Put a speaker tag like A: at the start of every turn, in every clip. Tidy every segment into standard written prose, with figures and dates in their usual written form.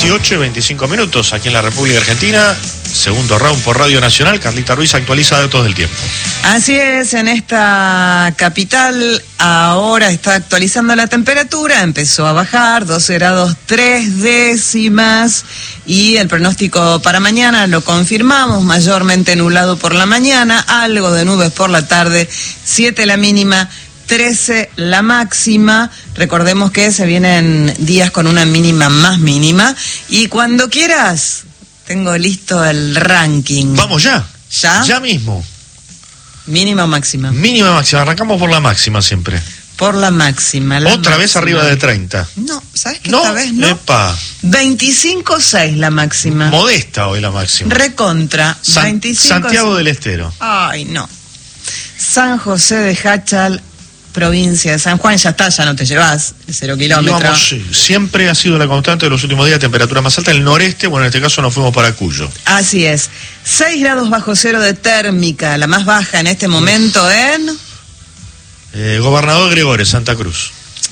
A: 18:25 aquí en la República Argentina. Segundo round por Radio Nacional. Carlita Ruiz actualiza datos del tiempo.
B: Así es, en esta capital ahora está actualizando la temperatura, empezó a bajar 12 grados 3 décimas y el pronóstico para mañana lo confirmamos, mayormente nublado por la mañana, algo de nubes por la tarde, 7 la mínima, 13 la máxima. Recordemos que se vienen días con una mínima más mínima y cuando quieras tengo listo el ranking.
A: Vamos ya.
B: ¿Ya?
A: Ya mismo.
B: Mínima o máxima.
A: Mínima máxima, arrancamos por la máxima siempre.
B: Por la máxima.
A: Otra
B: máxima.
A: Vez arriba de 30.
B: No, ¿sabes qué?
A: No,
B: Esta vez no.
A: Epa.
B: 25,6 la máxima.
A: Modesta hoy la máxima.
B: Recontra. 25.
A: Santiago del Estero.
B: Ay, no. San José de Jáchal, provincia de San Juan, ya está, ya no te llevas 0 kilómetros.
A: Vamos, siempre ha sido la constante de los últimos días, temperatura más alta en el noreste, bueno, en este caso nos fuimos para Cuyo.
B: Así es. 6 grados bajo cero de térmica, la más baja en este momento en...
A: Gobernador Gregores, Santa Cruz.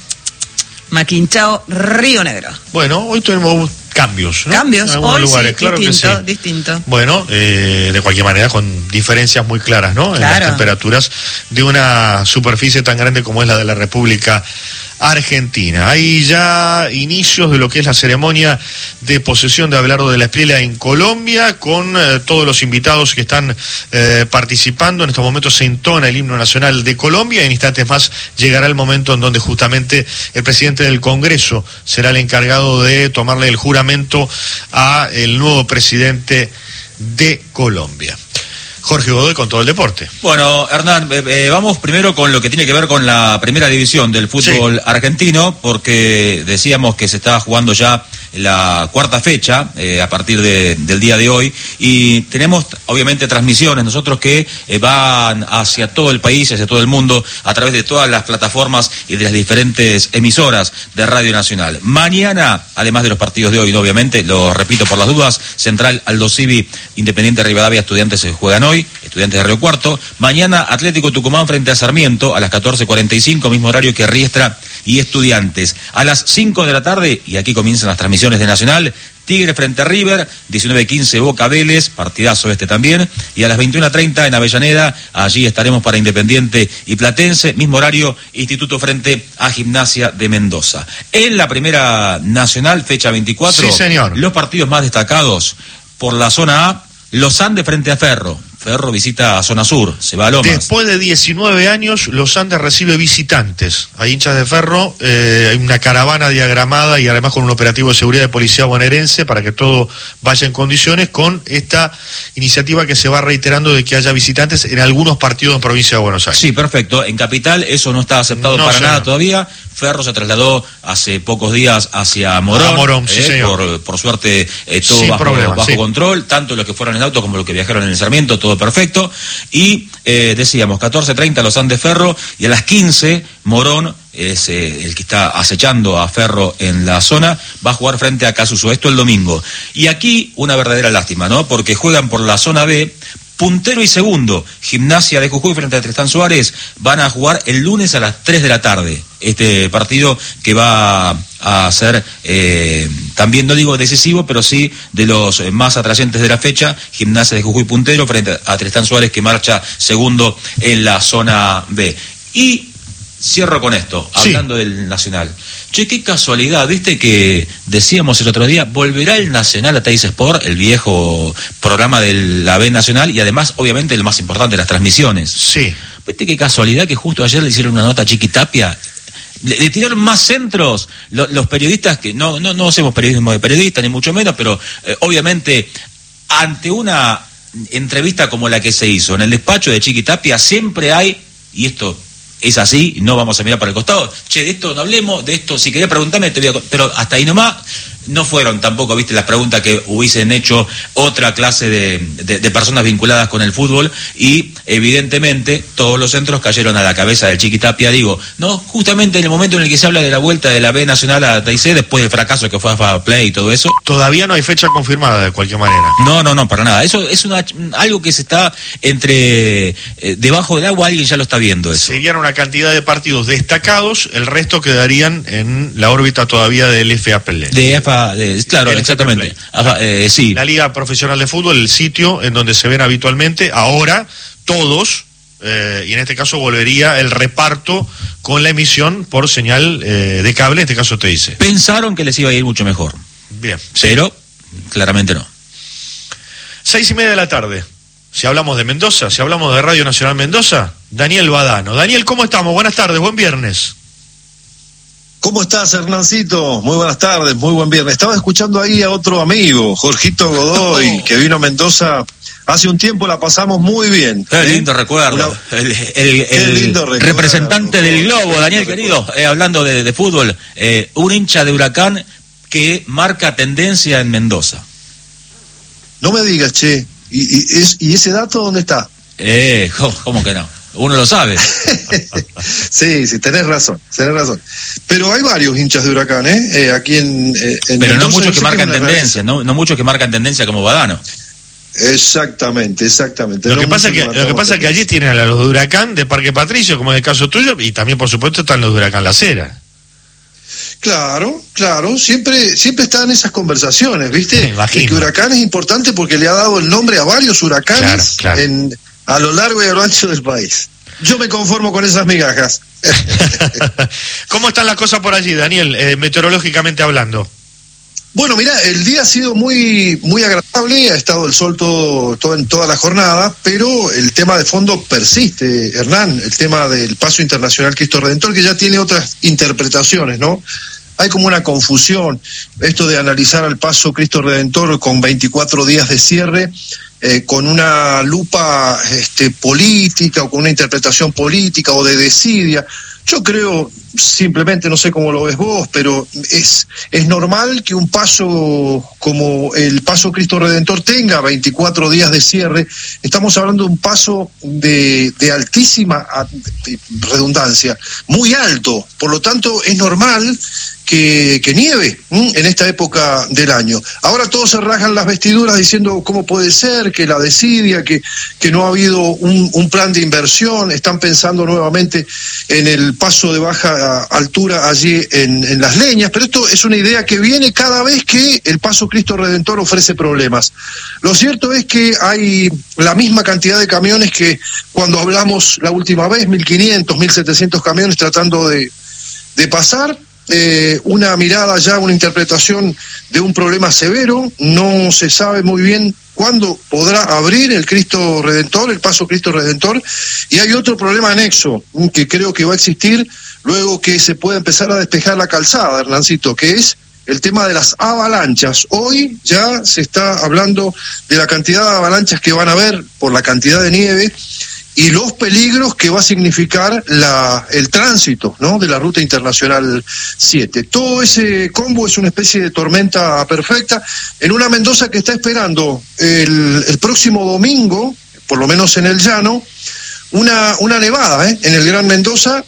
B: Maquinchao, Río Negro.
A: Bueno, hoy tuvimos cambios, ¿no?
B: Cambios,
A: en algunos
B: hoy
A: lugares,
B: sí,
A: claro
B: distinto,
A: que sí.
B: distinto.
A: Bueno, de cualquier manera con diferencias muy claras, ¿no?
B: Claro.
A: En las temperaturas de una superficie tan grande como es la de la República Argentina. Hay ya inicios de lo que es la ceremonia de posesión de Abelardo de la Espriella en Colombia, con todos los invitados que están participando. En estos momentos se entona el himno nacional de Colombia. En instantes más llegará el momento en donde justamente el presidente del Congreso será el encargado de tomarle el juramento a el nuevo presidente de Colombia. Jorge Godoy con todo el deporte.
C: Bueno, Hernán, vamos primero con lo que tiene que ver con la primera división del fútbol argentino, porque decíamos que se estaba jugando ya la cuarta fecha a partir del día de hoy, y tenemos obviamente transmisiones nosotros que van hacia todo el país, hacia todo el mundo, a través de todas las plataformas y de las diferentes emisoras de Radio Nacional. Mañana, además de los partidos de hoy, obviamente, lo repito por las dudas, Central Aldo Civi, Independiente Rivadavia, Estudiantes se juegan hoy, Estudiantes de Río Cuarto. Mañana Atlético Tucumán frente a Sarmiento a las 14:45, mismo horario que Riestra y Estudiantes. A las 5 de la tarde, y aquí comienzan las transmisiones de Nacional, Tigre frente a River, 19:15 Boca Vélez, partidazo este también, y a las 21:30 en Avellaneda, allí estaremos para Independiente y Platense, mismo horario, Instituto frente a Gimnasia de Mendoza. En la primera Nacional, fecha 24,
A: sí, señor.
C: Los partidos más destacados por la zona A, Los Andes frente a Ferro. Ferro visita a Zona Sur, se va a Lomas.
A: Después de 19 años, Los Andes recibe visitantes. Hay hinchas de Ferro, hay una caravana diagramada y además con un operativo de seguridad de policía bonaerense para que todo vaya en condiciones, con esta iniciativa que se va reiterando de que haya visitantes en algunos partidos en provincia de Buenos Aires.
C: Sí, perfecto. En Capital eso no está aceptado para nada todavía. Ferro se trasladó hace pocos días hacia Morón.
A: A Morón, sí, señor.
C: Por suerte, todo bajo control, tanto los que fueron en auto como los que viajaron en el Sarmiento, todo perfecto. Y decíamos, 14:30 Los Andes Ferro, y a las 15 Morón, es el que está acechando a Ferro en la zona, va a jugar frente a Casuso, esto el domingo. Y aquí una verdadera lástima, ¿no? Porque juegan por la zona B. Puntero y segundo, Gimnasia de Jujuy frente a Tristán Suárez, van a jugar el lunes a las 3 de la tarde. Este partido que va a ser también, no digo decisivo, pero sí de los más atrayentes de la fecha. Gimnasia de Jujuy Puntero frente a Tristán Suárez, que marcha segundo en la zona B. Y cierro con esto, hablando del Nacional. Che, qué casualidad, viste que decíamos el otro día, volverá el Nacional a Teis Sport, el viejo programa de la B Nacional, y además, obviamente, el más importante, las transmisiones.
A: Sí.
C: Viste qué casualidad que justo ayer le hicieron una nota a Chiqui Tapia. Le tiraron más centros los periodistas, que no hacemos periodismo de periodistas, ni mucho menos, pero obviamente, ante una entrevista como la que se hizo en el despacho de Chiqui Tapia, siempre hay, y esto es así, no vamos a mirar para el costado, che, de esto no hablemos, de esto, si querés preguntarme, te voy a... Pero hasta ahí nomás, no fueron tampoco, viste, las preguntas que hubiesen hecho otra clase de personas vinculadas con el fútbol, y evidentemente todos los centros cayeron a la cabeza del Chiqui Tapia, digo, no, justamente en el momento en el que se habla de la vuelta de la B Nacional a TIC, después del fracaso que fue a Fair Play y todo eso.
A: Todavía no hay fecha confirmada de cualquier manera.
C: No, para nada. Eso es algo que se está entre debajo del agua, alguien ya lo está viendo eso.
A: Serían una cantidad de partidos destacados, el resto quedarían en la órbita todavía del FA Play.
C: De FA AFA, claro, exactamente. AFA, sí.
A: La Liga Profesional de Fútbol, el sitio en donde se ven habitualmente, ahora todos, y en este caso volvería el reparto con la emisión por señal de cable, en este caso te dice.
C: Pensaron que les iba a ir mucho mejor.
A: Bien.
C: Pero, claramente no.
A: 6:30 de la tarde. Si hablamos de Mendoza, si hablamos de Radio Nacional Mendoza, Daniel Badano. Daniel, ¿cómo estamos? Buenas tardes, buen viernes.
D: ¿Cómo estás, Hernancito? Muy buenas tardes, muy buen viernes. Estaba escuchando ahí a otro amigo, Jorgito Godoy, que vino a Mendoza hace un tiempo, la pasamos muy bien.
C: Qué lindo recuerdo. El
D: lindo recuerdo.
C: Representante del Globo, Daniel querido, hablando de fútbol, un hincha de Huracán que marca tendencia en Mendoza.
D: No me digas, che, ¿y ese dato dónde está?
C: ¿Cómo que no? Uno lo sabe.
D: Sí, tenés razón. Pero hay varios hinchas de Huracán, aquí en
C: pero
D: Mendoza,
C: no muchos que marcan tendencia, no muchos que marcan tendencia como Badano.
D: Exactamente.
A: Lo que pasa es que allí tienen a los de Huracán de Parque Patricio, como es el caso tuyo, y también, por supuesto, están los de Huracán La Cera.
D: Claro, siempre están esas conversaciones, ¿viste?
A: Me
D: que Huracán es importante porque le ha dado el nombre a varios huracanes
A: claro.
D: A lo largo y a lo ancho del país. Yo me conformo con esas migajas.
A: ¿Cómo están las cosas por allí, Daniel, meteorológicamente hablando?
D: Bueno, mira, el día ha sido muy agradable, ha estado el sol en toda la jornada, pero el tema de fondo persiste, Hernán, el tema del Paso Internacional Cristo Redentor, que ya tiene otras interpretaciones, ¿no? Hay como una confusión, esto de analizar al Paso Cristo Redentor con 24 días de cierre, con una lupa política o con una interpretación política o de desidia. Yo creo, simplemente, no sé cómo lo ves vos, pero es normal que un paso como el Paso Cristo Redentor tenga 24 días de cierre. Estamos hablando de un paso de altísima redundancia, muy alto, por lo tanto es normal que nieve en esta época del año. Ahora todos se rasgan las vestiduras diciendo cómo puede ser, que la desidia, que no ha habido un plan de inversión, están pensando nuevamente en el paso de baja altura allí en Las Leñas, pero esto es una idea que viene cada vez que el Paso Cristo Redentor ofrece problemas. Lo cierto es que hay la misma cantidad de camiones que cuando hablamos la última vez, 1.500, 1.700 camiones tratando de pasar. Una mirada ya, una interpretación de un problema severo, no se sabe muy bien cuándo podrá abrir el Cristo Redentor, el Paso Cristo Redentor, y hay otro problema anexo que creo que va a existir luego que se pueda empezar a despejar la calzada, Hernancito, que es el tema de las avalanchas. Hoy ya se está hablando de la cantidad de avalanchas que van a haber por la cantidad de nieve y los peligros que va a significar el tránsito, ¿no?, de la Ruta Internacional 7. Todo ese combo es una especie de tormenta perfecta en una Mendoza que está esperando el próximo domingo, por lo menos en el llano, una nevada, en el Gran Mendoza.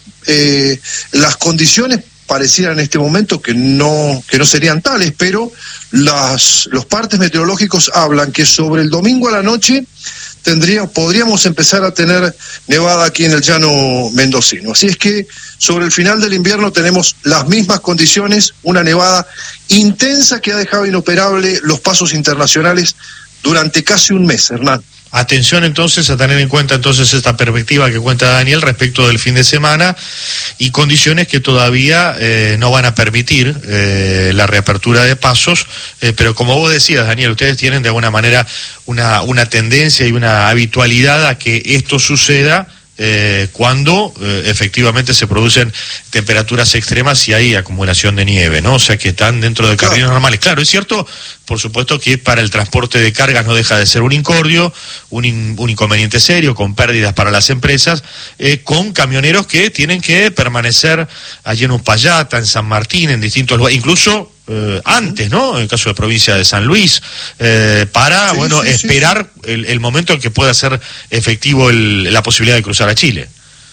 D: Las condiciones parecieran en este momento que no serían tales, pero los partes meteorológicos hablan que sobre el domingo a la noche podríamos empezar a tener nevada aquí en el llano mendocino. Así es que sobre el final del invierno tenemos las mismas condiciones, una nevada intensa que ha dejado inoperable los pasos internacionales durante casi un mes, Hernán.
A: Atención entonces a tener en cuenta entonces esta perspectiva que cuenta Daniel respecto del fin de semana y condiciones que todavía no van a permitir la reapertura de pasos, pero como vos decías, Daniel, ustedes tienen de alguna manera una tendencia y una habitualidad a que esto suceda cuando efectivamente se producen temperaturas extremas y hay acumulación de nieve, ¿no? O sea que están dentro de caminos normales. Claro, es cierto, por supuesto que para el transporte de cargas no deja de ser un incordio, un inconveniente serio, con pérdidas para las empresas, con camioneros que tienen que permanecer allí en Uspallata, en San Martín, en distintos lugares, incluso antes, ¿no? En el caso de provincia de San Luis, para, esperar el momento en que pueda ser efectivo la posibilidad de cruzar a Chile.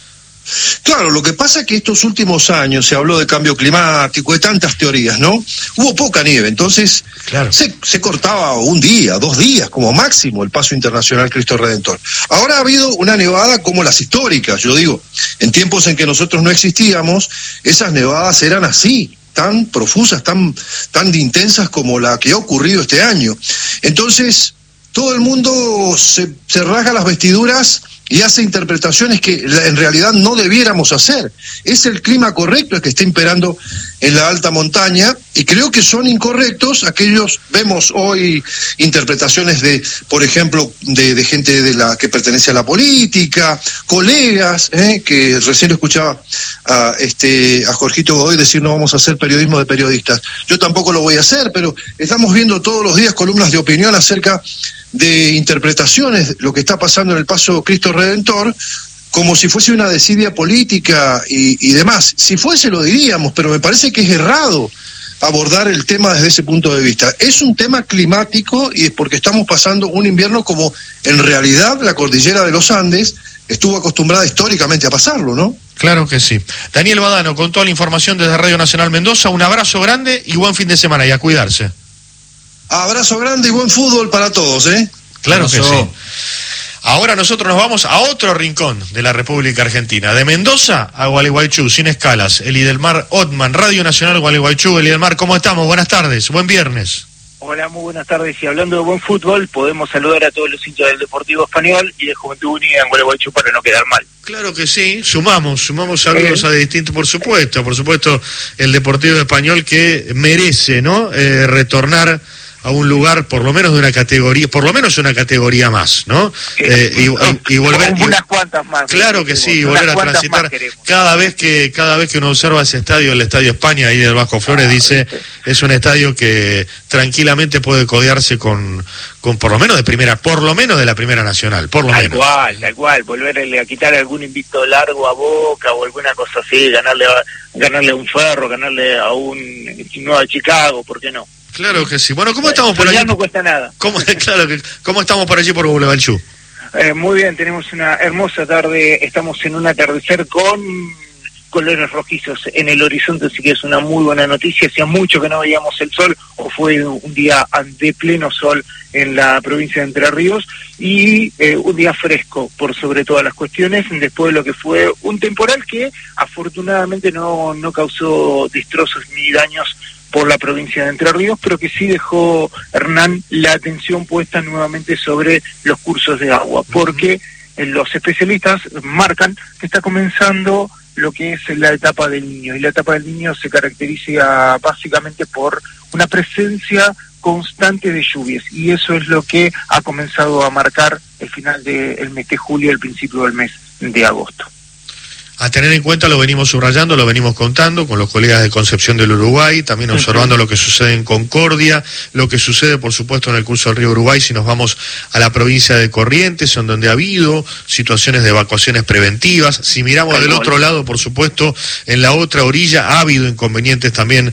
D: Claro, lo que pasa es que estos últimos años se habló de cambio climático, de tantas teorías, ¿no? Hubo poca nieve, entonces claro, se cortaba un día, 2 días como máximo el Paso Internacional Cristo Redentor. Ahora ha habido una nevada como las históricas, yo digo, en tiempos en que nosotros no existíamos, esas nevadas eran así, tan profusas, tan intensas como la que ha ocurrido este año. Entonces, todo el mundo se rasga las vestiduras y hace interpretaciones que en realidad no debiéramos hacer. Es el clima correcto el que está imperando en la alta montaña, y creo que son incorrectos aquellos. Vemos hoy interpretaciones de, por ejemplo, de gente que pertenece a la política, colegas, que recién lo escuchaba a Jorgito Godoy decir: no vamos a hacer periodismo de periodistas. Yo tampoco lo voy a hacer, pero estamos viendo todos los días columnas de opinión acerca de interpretaciones, lo que está pasando en el Paso Cristo Redentor, como si fuese una desidia política y demás. Si fuese, lo diríamos, pero me parece que es errado abordar el tema desde ese punto de vista. Es un tema climático, y es porque estamos pasando un invierno como en realidad la cordillera de los Andes estuvo acostumbrada históricamente a pasarlo, ¿no?
A: Claro que sí. Daniel Badano, con toda la información desde Radio Nacional Mendoza, un abrazo grande y buen fin de semana, y a cuidarse. Abrazo grande y buen fútbol para todos, ¿eh? Claro que sí. Ahora nosotros nos vamos a otro rincón de la República Argentina, de Mendoza a Gualeguaychú, sin escalas. Elidelmar Ottman, Radio Nacional Gualeguaychú. Elidelmar, ¿cómo estamos? Buenas tardes, buen viernes.
E: Hola, muy buenas tardes. Y hablando de buen fútbol, podemos saludar a todos los hinchas del Deportivo Español y de Juventud Unida en Gualeguaychú para no quedar mal.
A: Claro que sí, sumamos saludos a distintos, por supuesto, el Deportivo Español, que merece, ¿no?, retornar a un lugar por lo menos una categoría más, ¿no? Y volver
E: unas cuantas más.
A: Claro que sí, volver a transitar. Cada vez que uno observa ese estadio, el Estadio España ahí del Vasco Flores, dice, es un estadio que tranquilamente puede codearse con por lo menos de la Primera Nacional, por lo menos.
E: Tal cual, volverle a quitar algún invicto largo a Boca o alguna cosa así, ganarle a un Ferro, ganarle a un Nueva Chicago, ¿por qué no?
A: Claro que sí. Bueno, ¿cómo estamos por allí?
E: Ya no cuesta nada.
A: ¿Cómo estamos por allí por Gualeguaychú?
E: Muy bien, tenemos una hermosa tarde, estamos en un atardecer con colores rojizos en el horizonte, así que es una muy buena noticia. Hacía mucho que no veíamos el sol, o fue un día de pleno sol en la provincia de Entre Ríos, y un día fresco por sobre todas las cuestiones, después de lo que fue un temporal que afortunadamente no causó destrozos ni daños por la provincia de Entre Ríos, pero que sí dejó, Hernán, la atención puesta nuevamente sobre los cursos de agua, porque los especialistas marcan que está comenzando lo que es la etapa del Niño, y la etapa del Niño se caracteriza básicamente por una presencia constante de lluvias, y eso es lo que ha comenzado a marcar el final del mes de julio y el principio del mes de agosto.
A: A tener en cuenta, lo venimos subrayando, lo venimos contando con los colegas de Concepción del Uruguay, también observando lo que sucede en Concordia, lo que sucede, por supuesto, en el curso del río Uruguay, si nos vamos a la provincia de Corrientes, en donde ha habido situaciones de evacuaciones preventivas. Si miramos del otro lado, por supuesto, en la otra orilla ha habido inconvenientes también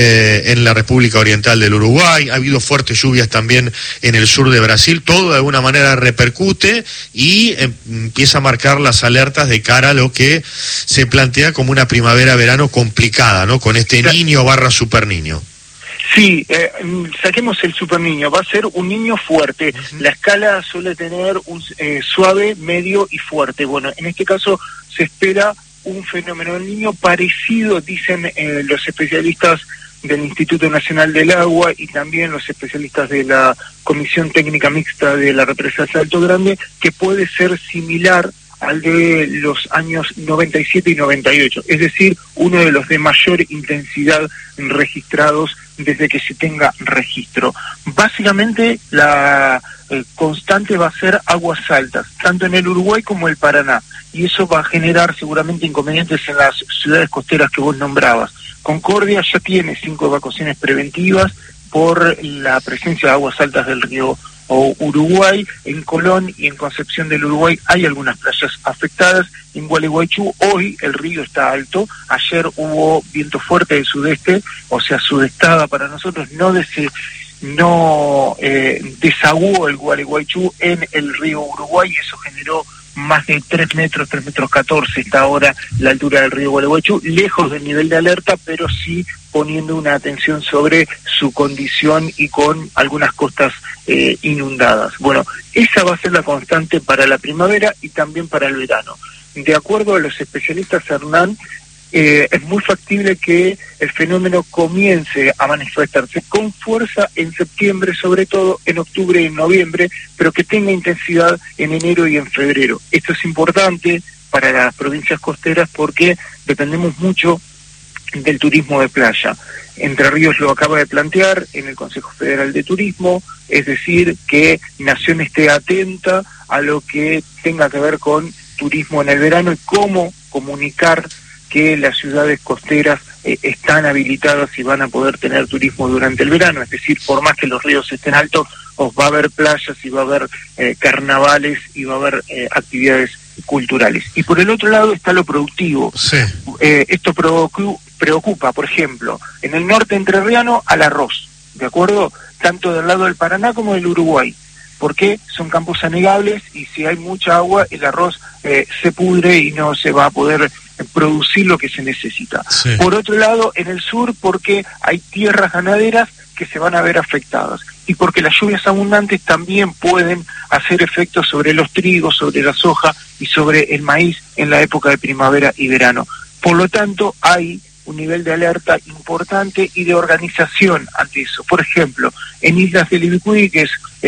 A: en la República Oriental del Uruguay, ha habido fuertes lluvias también en el sur de Brasil. Todo de alguna manera repercute y empieza a marcar las alertas de cara a lo que se plantea como una primavera-verano complicada, ¿no?, con este niño / super niño.
E: Sí, saquemos el super niño, va a ser un niño fuerte. La escala suele tener un suave, medio y fuerte. Bueno, en este caso se espera un fenómeno del niño parecido, dicen los especialistas del Instituto Nacional del Agua y también los especialistas de la Comisión Técnica Mixta de la Represa de Salto Grande, que puede ser similar al de los años 97 y 98, es decir, uno de los de mayor intensidad registrados desde que se tenga registro. Básicamente la constante va a ser aguas altas, tanto en el Uruguay como el Paraná, y eso va a generar seguramente inconvenientes en las ciudades costeras que vos nombrabas. Concordia ya tiene 5 evacuaciones preventivas por la presencia de aguas altas del río Uruguay. En Colón y en Concepción del Uruguay hay algunas playas afectadas. En Gualeguaychú hoy el río está alto, ayer hubo viento fuerte del sudeste, o sea, sudestada para nosotros, no desaguó el Gualeguaychú en el río Uruguay, y eso generó más de 3 metros 14 está ahora la altura del río Gualeguaychú, lejos del nivel de alerta, pero sí poniendo una atención sobre su condición y con algunas costas inundadas. Bueno, esa va a ser la constante para la primavera y también para el verano. De acuerdo a los especialistas, Hernán, es muy factible que el fenómeno comience a manifestarse con fuerza en septiembre, sobre todo en octubre y en noviembre, pero que tenga intensidad en enero y en febrero. Esto es importante para las provincias costeras porque dependemos mucho del turismo de playa. Entre Ríos lo acaba de plantear en el Consejo Federal de Turismo, es decir, que Nación esté atenta a lo que tenga que ver con turismo en el verano y cómo comunicar que las ciudades costeras están habilitadas y van a poder tener turismo durante el verano. Es decir, por más que los ríos estén altos, va a haber playas y va a haber carnavales y va a haber actividades culturales. Y por el otro lado está lo productivo.
A: Sí.
E: Esto preocupa, por ejemplo, en el norte entrerriano al arroz, ¿de acuerdo? Tanto del lado del Paraná como del Uruguay, porque son campos anegables y si hay mucha agua el arroz se pudre y no se va a poder producir lo que se necesita.
A: Sí.
E: Por otro lado, en el sur, porque hay tierras ganaderas que se van a ver afectadas y porque las lluvias abundantes también pueden hacer efectos sobre los trigos, sobre la soja y sobre el maíz en la época de primavera y verano. Por lo tanto, hay un nivel de alerta importante y de organización ante eso. Por ejemplo, en Islas del Ibicuí, que es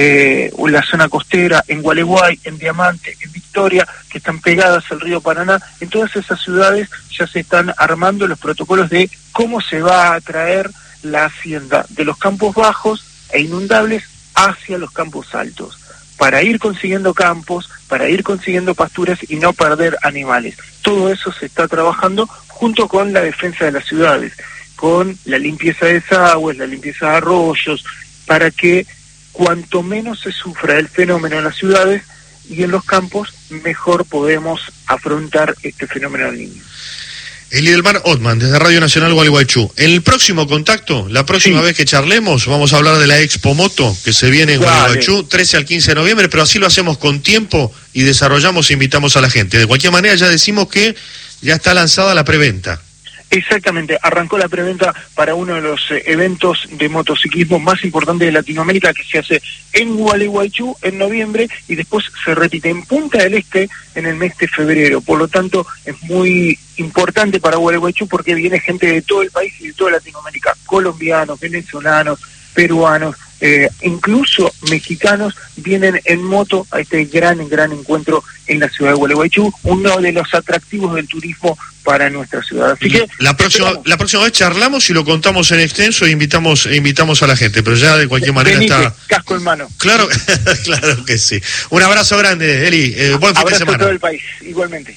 E: la zona costera, en Gualeguay, en Diamante, en Victoria, que están pegadas al río Paraná, en todas esas ciudades ya se están armando los protocolos de cómo se va a traer la hacienda de los campos bajos e inundables hacia los campos altos, para ir consiguiendo campos, para ir consiguiendo pasturas y no perder animales. Todo eso se está trabajando junto con la defensa de las ciudades, con la limpieza de desagües, la limpieza de arroyos, para que cuanto menos se sufra el fenómeno en las ciudades y en los campos, mejor podemos afrontar este fenómeno del Niño.
A: Elidelmar Ottman, desde Radio Nacional Gualeguaychú. El próximo contacto, la próxima vez que charlemos, vamos a hablar de la Expo Moto que se viene en Gualeguaychú, 13 al 15 de noviembre, pero así lo hacemos con tiempo y desarrollamos e invitamos a la gente. De cualquier manera ya decimos que ya está lanzada la preventa.
E: Exactamente, arrancó la preventa para uno de los eventos de motociclismo más importantes de Latinoamérica, que se hace en Gualeguaychú en noviembre y después se repite en Punta del Este en el mes de febrero. Por lo tanto, es muy importante para Gualeguaychú porque viene gente de todo el país y de toda Latinoamérica, colombianos, venezolanos, peruanos, incluso mexicanos vienen en moto a este gran encuentro en la ciudad de Gualeguaychú, uno de los atractivos del turismo para nuestra ciudad. Así que
A: la próxima vez charlamos y lo contamos en extenso e invitamos a la gente, pero ya de cualquier manera está
E: casco en mano.
A: Claro, claro que sí. Un abrazo grande, Eli. Buen fin de semana.
E: Abrazo a todo el país, igualmente.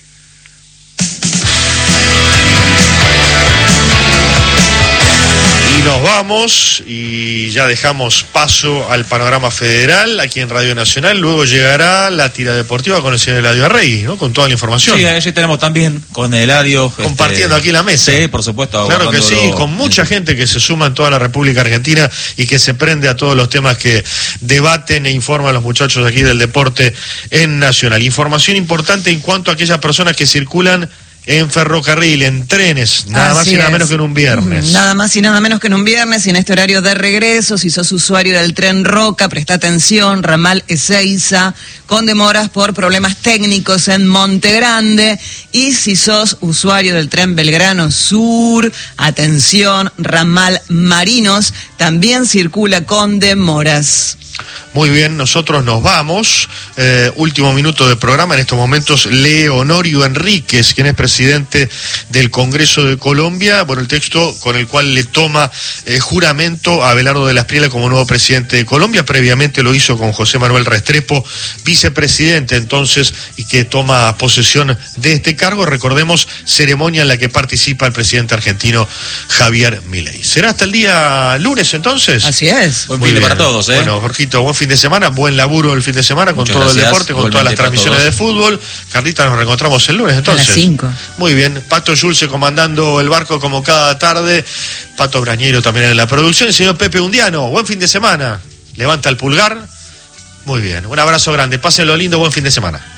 A: Y nos vamos y ya dejamos paso al panorama federal aquí en Radio Nacional. Luego llegará la tira deportiva con el señor Eladio Arregui, ¿no? Con toda la información.
C: Sí, allí tenemos también con Eladio.
A: Compartiendo aquí la mesa.
C: Sí, por supuesto.
A: Claro que sí, con mucha gente que se suma en toda la República Argentina y que se prende a todos los temas que debaten e informan los muchachos aquí del deporte en Nacional. Información importante en cuanto a aquellas personas que circulan en ferrocarril, en trenes, nada más y nada menos que en un viernes.
B: Nada más y nada menos que en un viernes, y en este horario de regreso, si sos usuario del tren Roca, presta atención, ramal Ezeiza, con demoras por problemas técnicos en Monte Grande, y si sos usuario del tren Belgrano Sur, atención, ramal Marinos, también circula con demoras.
A: Muy bien, nosotros nos vamos. Último minuto de programa. En estos momentos, Leonorio Enríquez, quien es presidente del Congreso de Colombia, bueno, el texto con el cual le toma juramento a Abelardo de la Espriella como nuevo presidente de Colombia. Previamente lo hizo con José Manuel Restrepo, vicepresidente entonces, y que toma posesión de este cargo. Recordemos, ceremonia en la que participa el presidente argentino Javier Milei. ¿Será hasta el día lunes entonces?
B: Así es.
C: Buen fin de para todos,
A: Bueno, Jorgito, buen fin de semana, buen laburo el fin de semana con todo el deporte, con todas las transmisiones de fútbol. Carlita, nos reencontramos el lunes entonces.
B: A las 5.
A: Muy bien, Pato Yulce comandando el barco como cada tarde, Pato Brañero también en la producción, el señor Pepe Undiano, buen fin de semana, levanta el pulgar. Muy bien, un abrazo grande, pásenlo lindo, buen fin de semana.